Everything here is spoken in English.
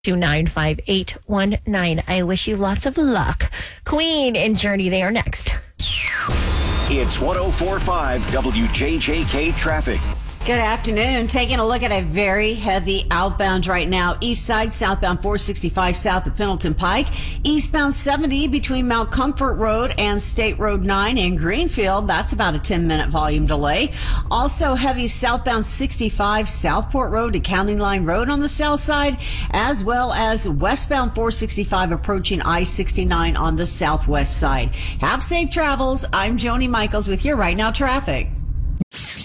295-819. I wish you lots of luck. Queen and Journey, they are next. It's 104.5 WJJK traffic. Good afternoon. Taking a look at a very heavy outbound right now. East side, southbound 465 south of Pendleton Pike. Eastbound 70 between Mount Comfort Road and State Road 9 in Greenfield. That's about a 10-minute volume delay. Also heavy southbound 65 Southport Road to County Line Road on the south side, as well as westbound 465 approaching I-69 on the southwest side. Have safe travels. I'm Joni Michaels with your Right Now traffic.